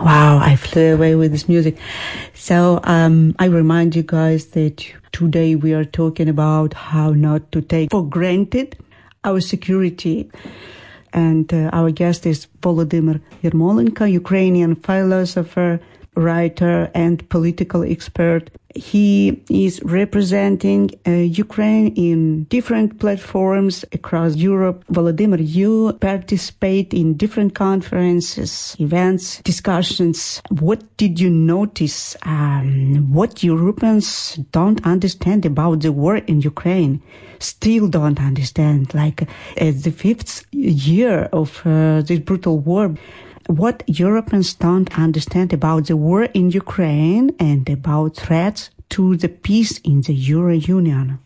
Wow, I flew away with this music. So I remind you guys that today we are talking about how not to take for granted our security. And our guest is Volodymyr Yermolenko, Ukrainian philosopher, writer, and political expert. He is representing Ukraine in different platforms across Europe. Volodymyr, you participate in different conferences, events, discussions. What did you notice? What Europeans don't understand about the war in Ukraine? Still don't understand, like at the fifth year of this brutal war. What Europeans don't understand about the war in Ukraine and about threats to the peace in the Euro Union?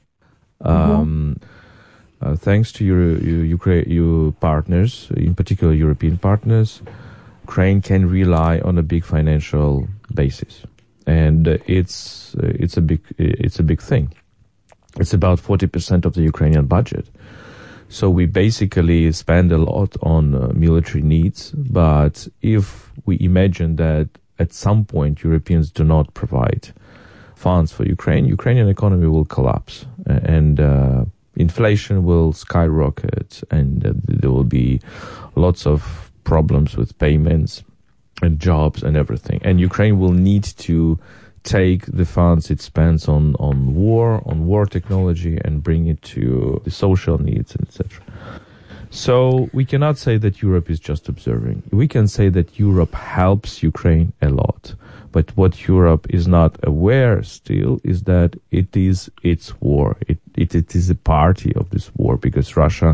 Thanks to your partners, in particular European partners, Ukraine can rely on a big financial basis, and it's a big thing. It's about 40% of the Ukrainian budget. So we basically spend a lot on military needs, but if we imagine that at some point Europeans do not provide funds for Ukrainian economy will collapse, and inflation will skyrocket, and there will be lots of problems with payments and jobs and everything. And Ukraine will need to take the funds it spends on war technology and bring it to the social needs, etc. So we cannot say that Europe is just observing. We can say that Europe helps Ukraine a lot. But what Europe is not aware still is that it is its war. It is a party of this war, because Russia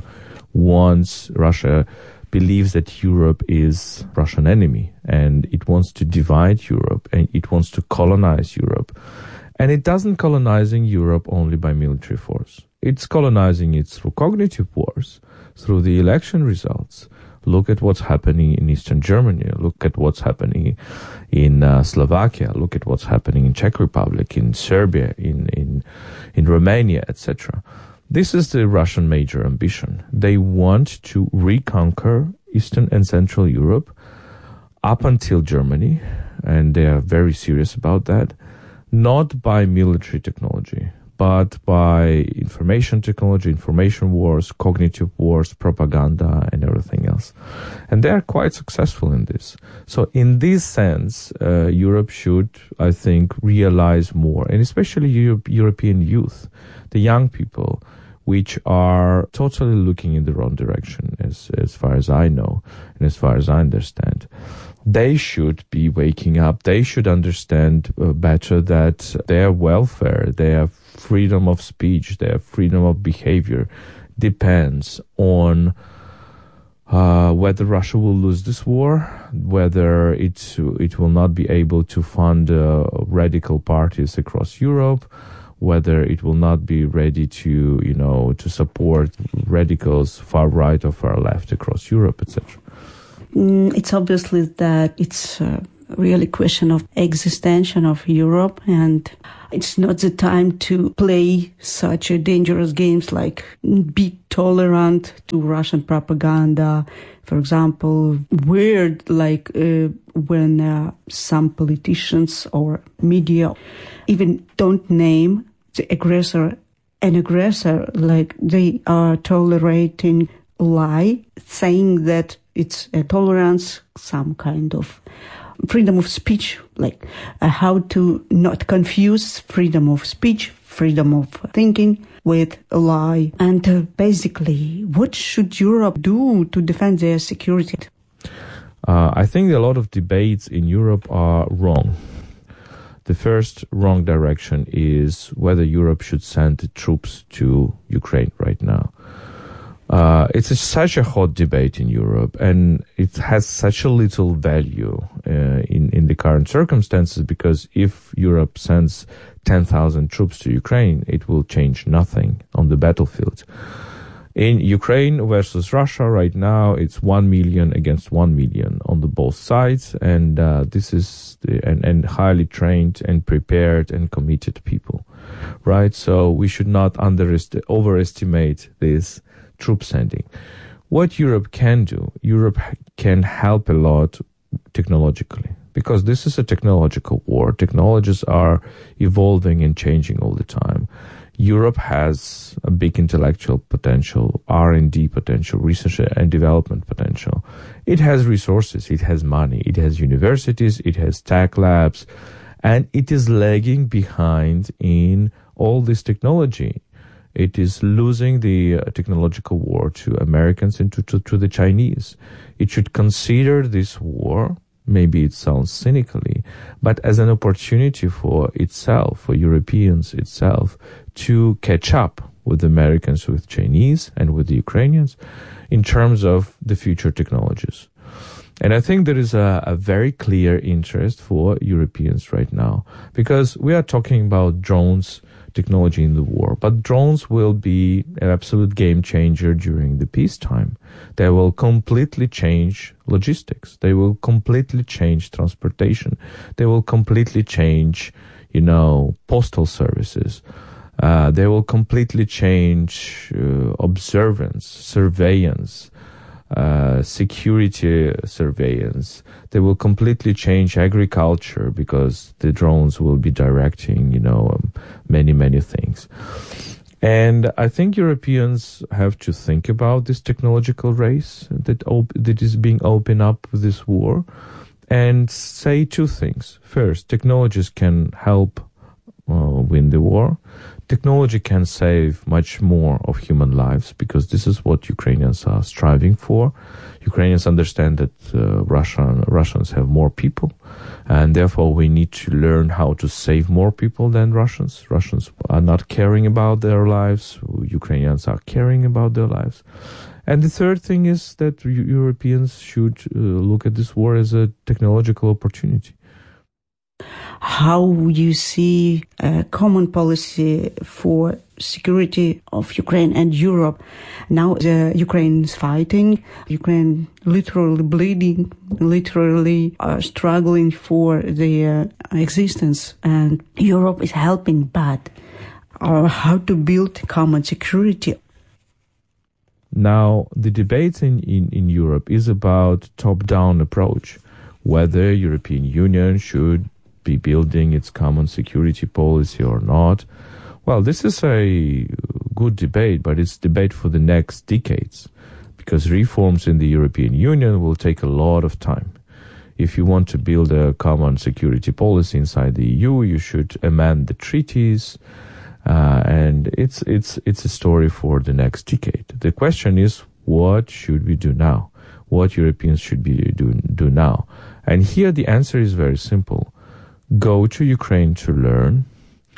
believes that Europe is Russian enemy, and it wants to divide Europe, and it wants to colonize Europe. And it doesn't colonizing Europe only by military force. It's colonizing it through cognitive wars, through the election results. Look at what's happening in Eastern Germany. Look at what's happening in Slovakia. Look at what's happening in Czech Republic, in Serbia, in Romania, etc. This is the Russian major ambition. They want to reconquer Eastern and Central Europe up until Germany, and they are very serious about that, not by military technology, but by information technology, information wars, cognitive wars, propaganda, and everything else. And they are quite successful in this. So in this sense, Europe should, I think, realize more, and especially European youth, the young people, which are totally looking in the wrong direction, as far as I know, and as far as I understand. They should be waking up. They should understand better that their welfare, their freedom of speech, their freedom of behavior depends on whether Russia will lose this war, whether it will not be able to fund radical parties across Europe, whether it will not be ready to support radicals far right or far left across Europe, etc. It's obviously that it's really question of existential of Europe, and it's not the time to play such a dangerous games like be tolerant to Russian propaganda. For example, weird like when some politicians or media even don't name the aggressor an aggressor, like they are tolerating lie, saying that it's a tolerance, some kind of freedom of speech, like how to not confuse freedom of speech, freedom of thinking with a lie. And basically, what should Europe do to defend their security? I think a lot of debates in Europe are wrong. The first wrong direction is whether Europe should send troops to Ukraine right now. It's such a hot debate in Europe, and it has such a little value in the current circumstances, because if Europe sends 10,000 troops to Ukraine, it will change nothing on the battlefield. In Ukraine versus Russia right now, it's 1 million against 1 million on the both sides, and this is and highly trained and prepared and committed people, right? So we should not overestimate this troop sending. What Europe can do, Europe can help a lot technologically. because this is a technological war. Technologies are evolving and changing all the time. Europe has a big intellectual potential, R&D potential, research and development potential. It has resources, it has money, it has universities, it has tech labs, and it is lagging behind in all this technology. It is losing the technological war to Americans and to the Chinese. It should consider this war, maybe it sounds cynically, but as an opportunity for itself, for Europeans itself, to catch up with the Americans, with Chinese, and with the Ukrainians in terms of the future technologies. And I think there is a very clear interest for Europeans right now, because we are talking about drones technology in the war, but drones will be an absolute game changer during the peacetime. They will completely change logistics. They will completely change transportation. They will completely change, postal services. They will completely change observance, surveillance, security surveillance. They will completely change agriculture because the drones will be directing, many things. And I think Europeans have to think about this technological race that is being opened up with this war and say two things. First, technologies can help win the war. Technology can save much more of human lives, because this is what Ukrainians are striving for. Ukrainians understand that Russians have more people, and therefore we need to learn how to save more people than Russians. Russians are not caring about their lives. Ukrainians are caring about their lives. And the third thing is that Europeans should look at this war as a technological opportunity. How would you see a common policy for security of Ukraine and Europe? Now the Ukraine is fighting, Ukraine literally bleeding, literally struggling for their existence, and Europe is helping, but how to build common security? Now, the debate in Europe is about top-down approach, whether European Union should be building its common security policy or not. Well, this is a good debate, but it's debate for the next decades, because reforms in the European Union will take a lot of time. If you want to build a common security policy inside the EU, you should amend the treaties, and it's a story for the next decade. The question is, what should we do now? What Europeans should be do now? And here the answer is very simple. Go to Ukraine to learn,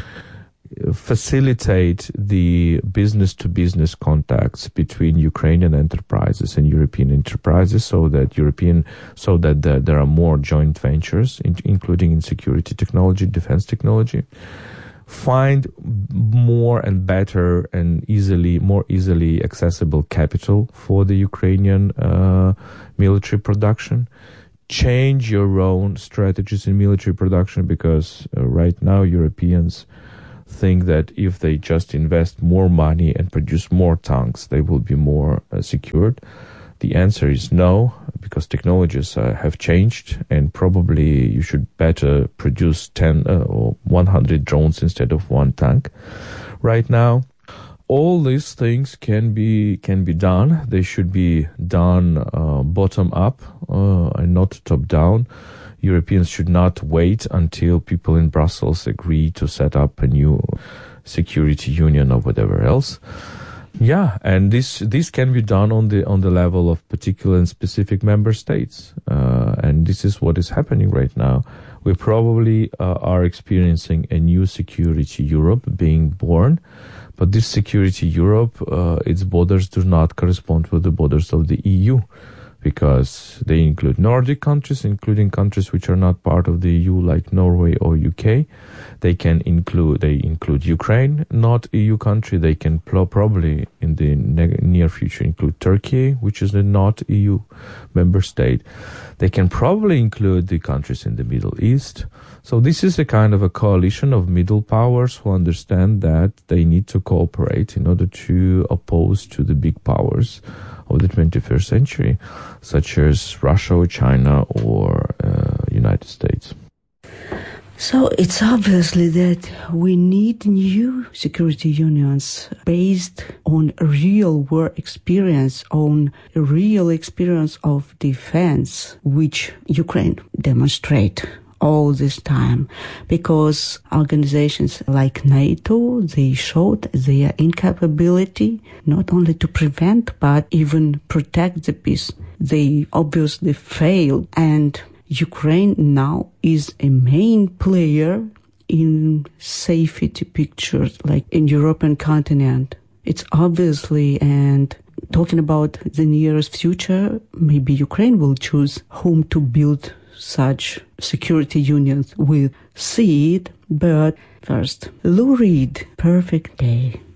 facilitate the business-to-business contacts between Ukrainian enterprises and European enterprises, so that there are more joint ventures, including in security technology, defense technology. Find more and better and more easily accessible capital for the Ukrainian military production. Change your own strategies in military production, because right now Europeans think that if they just invest more money and produce more tanks, they will be more secured. The answer is no, because technologies have changed, and probably you should better produce 10 or 100 drones instead of one tank right now. All these things can be done. They should be done bottom up and not top down. Europeans should not wait until people in Brussels agree to set up a new security union or whatever else. Yeah, and this can be done on the level of particular and specific member states, and this is what is happening right now. We probably are experiencing a new security Europe being born. But this security Europe, its borders do not correspond with the borders of the EU, because they include Nordic countries, including countries which are not part of the EU, like Norway or UK. They include Ukraine, not EU country. They can probably in the near future include Turkey, which is a not EU member state. They can probably include the countries in the Middle East. So this is a kind of a coalition of middle powers who understand that they need to cooperate in order to oppose to the big powers of the 21st century, such as Russia or China or United States. So it's obviously that we need new security unions based on real war experience, on a real experience of defense, which Ukraine demonstrate all this time, because organizations like NATO, they showed their incapability not only to prevent but even protect the peace. They obviously failed, and Ukraine now is a main player in safety pictures, like in European continent. It's obviously, and talking about the nearest future, maybe Ukraine will choose whom to build such security unions with. See it, but first, Lou Reed, Perfect Day.